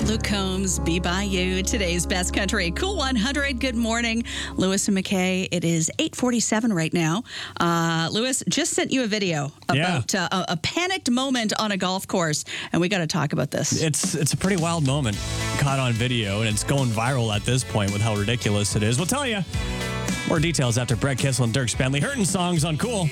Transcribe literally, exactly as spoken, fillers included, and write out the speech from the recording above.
Luke Combs, Be By You, today's best country. Cool one hundred, good morning. Lewis and McKay, it is eight forty-seven right now. Uh, Lewis just sent you a video about Yeah. uh, a, a panicked moment on a golf course, and we got to talk about this. It's it's a pretty wild moment caught on video, and it's going viral at this point with how ridiculous it is. We'll tell you more details after Brett Kissel and Dirk Spanley. Hurtin' songs on Cool.